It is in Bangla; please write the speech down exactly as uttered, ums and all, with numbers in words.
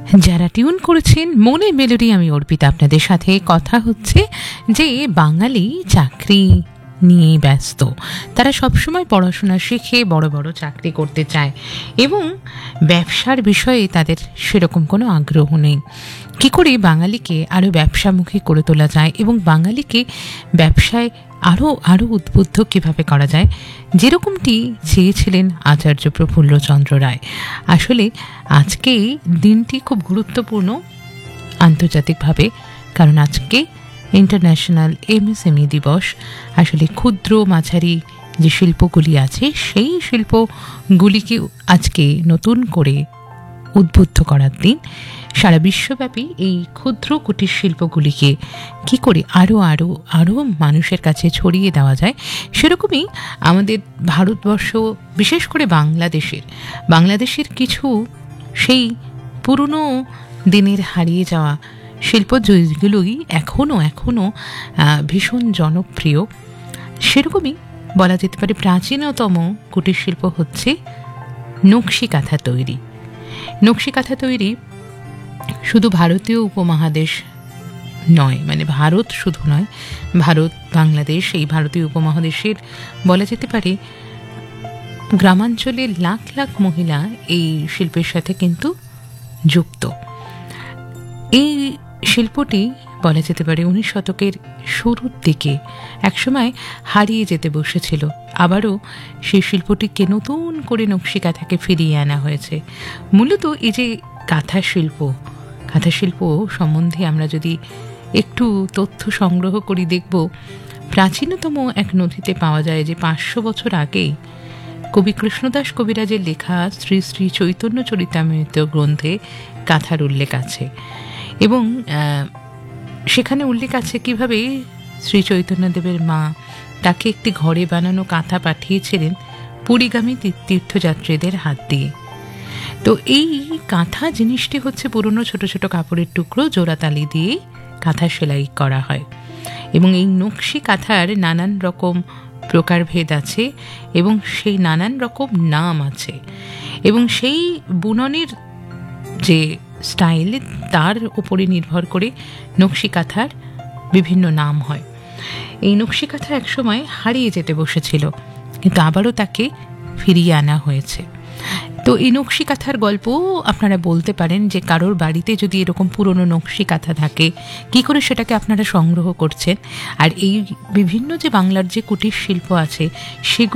যারা টিউন করেছেন মনের মেলোডি, আমি অর্পিতা আপনাদের সাথে। কথা হচ্ছে যে বাঙালি চাকরি নিয়ে ব্যস্ত, তারা সবসময় পড়াশোনা শিখে বড় বড় চাকরি করতে চায় এবং ব্যবসার বিষয়ে তাদের সেরকম কোনো আগ্রহ নেই। কী করে বাঙালিকে আরও ব্যবসামুখী করে তোলা যায় এবং বাঙালিকে ব্যবসায় আরও আরও উদ্বুদ্ধ কীভাবে করা যায়, যেরকমটি চেয়েছিলেন আচার্য প্রফুল্লচন্দ্র রায়। আসলে আজকে দিনটি খুব গুরুত্বপূর্ণ আন্তর্জাতিকভাবে, কারণ আজকে ইন্টারন্যাশনাল এমএসএমই দিবস। আসলে ক্ষুদ্র মাঝারি যে শিল্পগুলি আছে সেই শিল্পগুলিকে আজকে নতুন করে উদ্বুদ্ধ করার দিন। সারা বিশ্বব্যাপী এই ক্ষুদ্র কুটির শিল্পগুলিকে কী করে আরও আরও আরও মানুষের কাছে ছড়িয়ে দেওয়া যায়, সেরকমই আমাদের ভারতবর্ষ, বিশেষ করে বাংলাদেশের বাংলাদেশের কিছু সেই পুরনো দিনের হারিয়ে যাওয়া শিল্প যেগুলোই এখনও এখনও ভীষণ জনপ্রিয়। সেরকমই বলা যেতে পারে প্রাচীনতম কুটির শিল্প হচ্ছে নকশি কাঁথা তৈরি। নকশি কাঁথা তৈরি শুধু ভারতীয় উপমহাদেশ নয়, মানে ভারত শুধু নয়, ভারত বাংলাদেশ এই ভারতীয় উপমহাদেশের বলা যেতে পারে গ্রামাঞ্চলের লাখ লাখ মহিলা এই শিল্পের সাথে কিন্তু যুক্ত। এই শিল্পটি বলা যেতে পারে উনিশ শতকের শুরুর দিকে একসময় হারিয়ে যেতে বসেছিল, আবারও সেই শিল্পটিকে নতুন করে নকশি কাঁথাকে ফিরিয়ে আনা হয়েছে। মূলত এই যে কাঁথা শিল্প, কাঁথা শিল্প সম্বন্ধে আমরা যদি একটু তথ্য সংগ্রহ করি, দেখব প্রাচীনতম এক নথিতে পাওয়া যায় যে পাঁচশো বছর আগেই কবি কৃষ্ণদাস কবিরাজের লেখা শ্রী শ্রী চৈতন্য চরিতামৃত গ্রন্থে কাঁথার উল্লেখ আছে এবং সেখানে উল্লেখ আছে কীভাবে শ্রী চৈতন্যদেবের মা তাকে একটি ঘরে বানানো কাঁথা পাঠিয়েছিলেন পুরীগামী তীর্থযাত্রীদের হাত দিয়ে। তো এই কাঁথা জিনিসটি হচ্ছে পুরনো ছোট ছোট কাপড়ের টুকরো জোড়াতালি দিয়ে কাঁথা সেলাই করা হয় এবং এই নকশি কাঁথার নানান রকম প্রকারভেদ আছে এবং সেই নানান রকম নাম আছে এবং সেই বুননের যে স্টাইল তার উপরে নির্ভর করে নকশি কাঁথার বিভিন্ন নাম হয়। এই নকশি কাঁথা একসময় হারিয়ে যেতে বসেছিল, কিন্তু আবারও তাকে ফিরিয়ে আনা হয়েছে। তো এই নকশি কাঁথার গল্প আপনারা বলতে পারেন যে কারোর বাড়িতে যদি এরকম পুরনো নকশি কাঁথা থাকে, কি করে সেটাকে আপনারা সংগ্রহ করছেন। আর এই বিভিন্ন যে বাংলার যে কুটির শিল্প আছে সেগুলো